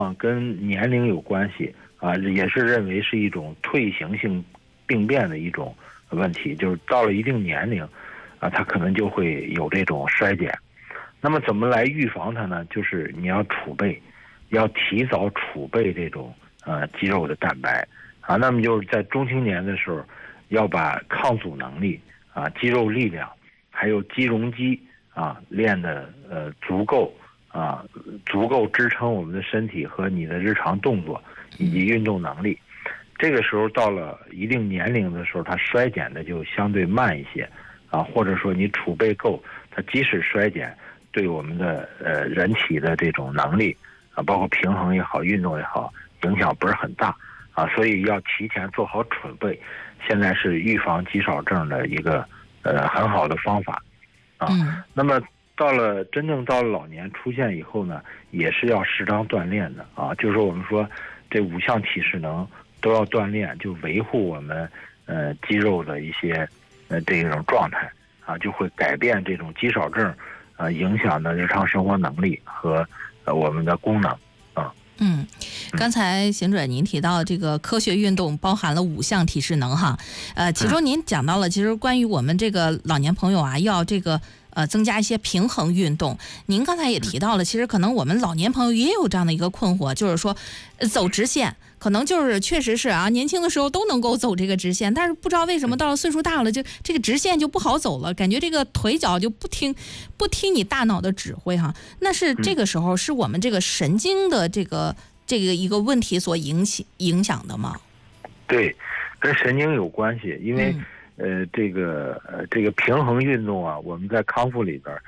跟年龄有关系也是认为是一种退行性病变的一种问题，就是到了一定年龄它可能就会有这种衰减。那么怎么来预防它呢？就是你要储备，要提早储备这种肌肉的蛋白那么就是在中青年的时候，要把抗阻能力肌肉力量，还有肌容肌练的足够足够支撑我们的身体和你的日常动作以及运动能力。这个时候到了一定年龄的时候，它衰减的就相对慢一些或者说你储备够，它即使衰减，对我们的人体的这种能力包括平衡也好，运动也好，影响不是很大所以要提前做好准备。现在是预防肌少症的一个很好的方法那么真正到了老年出现以后呢，也是要适当锻炼的就是我们说这5项体适能都要锻炼，就维护我们肌肉的一些这种状态就会改变这种肌少症影响的日常生活能力和我们的功能刚才邢主任您提到这个科学运动包含了5项体适能其中您讲到了，其实关于我们这个老年朋友要这个增加一些平衡运动。您刚才也提到了，其实可能我们老年朋友也有这样的一个困惑，就是说走直线，可能就是确实是年轻的时候都能够走这个直线，但是不知道为什么到了岁数大了，就这个直线就不好走了，感觉这个腿脚就不听你大脑的指挥那是这个时候是我们这个神经的这个一个问题所影响的吗？ 对，跟神经有关系，因为这个平衡运动我们在康复里边